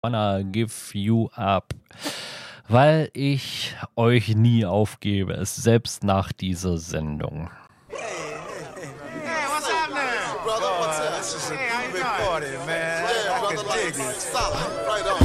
Wanna give you up. Weil ich euch nie aufgebe, selbst nach dieser Sendung. Hey, what's happening? Brother, what's up? This is a big party, man. I can dig it. Solid. Right on.